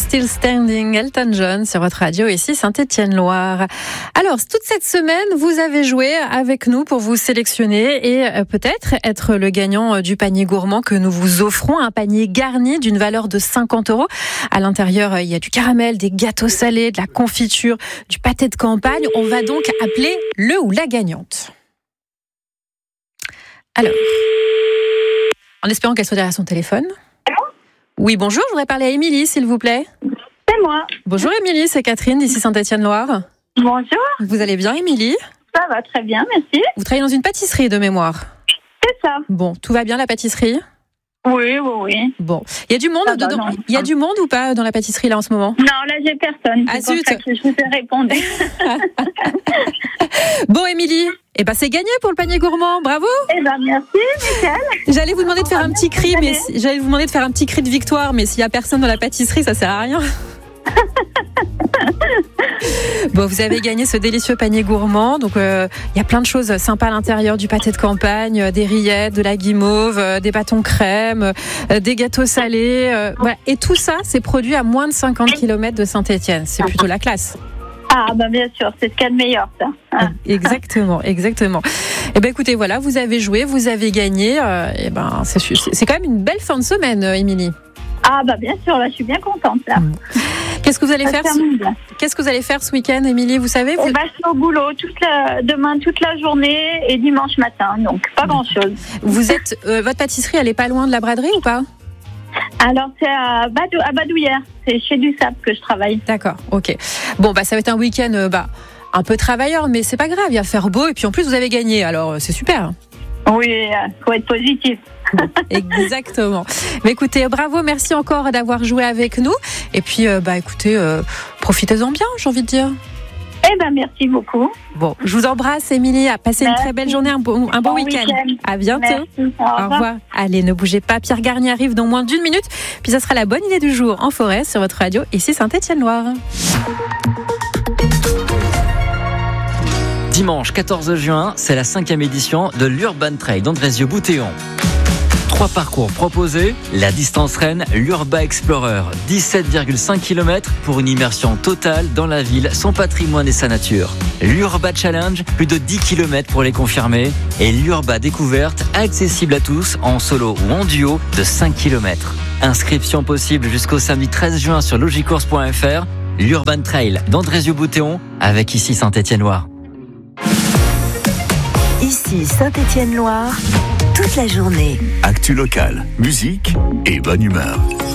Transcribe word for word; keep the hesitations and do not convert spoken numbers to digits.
Still Standing, Elton John sur votre radio ici Saint-Étienne-Loire. Alors, toute cette semaine, vous avez joué avec nous pour vous sélectionner et peut-être être le gagnant du panier gourmand que nous vous offrons, un panier garni d'une valeur de cinquante euros. À l'intérieur, il y a du caramel, des gâteaux salés, de la confiture, du pâté de campagne. On va donc appeler le ou la gagnante. Alors, en espérant qu'elle soit derrière son téléphone. Oui, bonjour, je voudrais parler à Émilie, s'il vous plaît. C'est moi. Bonjour Émilie, c'est Catherine d'ici Saint-Étienne-Loire. Bonjour. Vous allez bien Émilie ? Ça va très bien, merci. Vous travaillez dans une pâtisserie de mémoire ? C'est ça. Bon, tout va bien la pâtisserie ? Oui, oui, oui. Bon, il y a du monde Ça dedans. va, non. Il y a du monde ou pas dans la pâtisserie là en ce moment ? Non, là j'ai personne. Ah, C'est zut. pour ça que je vous ai répondu. Bon Émilie, eh ben c'est gagné pour le panier gourmand, bravo. Eh ben merci, Michel. J'allais vous demander de faire un petit cri, mais si- j'allais vous demander de faire un petit cri de victoire, mais s'il y a personne dans la pâtisserie, ça sert à rien. Bon, vous avez gagné ce délicieux panier gourmand. Donc, il euh, y a plein de choses sympas à l'intérieur, du pâté de campagne, euh, des rillettes, de la guimauve, euh, des bâtons crème, euh, des gâteaux salés. Euh, voilà. Et tout ça, c'est produit à moins de cinquante kilomètres de Saint-Étienne. C'est plutôt la classe. Ah ben bien sûr, c'est ce qu'il y a de meilleur, ça. Ah. Exactement, exactement. Eh ben écoutez, voilà, vous avez joué, vous avez gagné. Euh, et ben, c'est, c'est quand même une belle fin de semaine, euh, Émilie. Ah ben bien sûr, là je suis bien contente là. Qu'est-ce que vous allez Ça faire termine ce... bien. Qu'est-ce que vous allez faire ce week-end, Émilie ? Vous savez vous... Eh ben, je suis au boulot toute la... demain toute la journée et dimanche matin, donc pas grand-chose. Vous êtes, euh, votre pâtisserie, elle est pas loin de la braderie ou pas ? Alors c'est à, Badou... à Badouillère, c'est chez du Sable que je travaille. D'accord, ok. Bon, bah ça va être un week-end, euh, bah un peu travailleur, mais c'est pas grave. Il va faire beau et puis en plus vous avez gagné, alors euh, c'est super. Oui, il faut être positif. Exactement. Mais écoutez, bravo, merci encore d'avoir joué avec nous. Et puis, euh, bah écoutez, euh, profitez-en bien, j'ai envie de dire. Eh ben merci beaucoup. Bon, je vous embrasse, Émilie. Passez une Merci. très belle journée, un bon, un bon, Bon week-end. week-end. À bientôt. Merci. Au Au revoir. revoir. Allez, ne bougez pas. Pierre Garnier arrive dans moins d'une minute. Puis ça sera la bonne idée du jour en forêt sur votre radio ici Saint-Étienne-Loire. Dimanche quatorze juin, c'est la cinquième édition de l'Urban Trail d'Andrézieux-Boutéon. Trois parcours proposés, la distance Rennes, l'Urba Explorer, dix-sept virgule cinq kilomètres pour une immersion totale dans la ville, son patrimoine et sa nature. L'Urba Challenge, plus de dix kilomètres pour les confirmer. Et l'Urba Découverte, accessible à tous, en solo ou en duo, de cinq kilomètres. Inscription possible jusqu'au samedi treize juin sur logicourse point f r. L'Urban Trail d'Andrézieux-Boutéon, avec ici Saint-Étienne-Loire. Ici Saint-Étienne-Loire, toute la journée. Actu locale, musique et bonne humeur.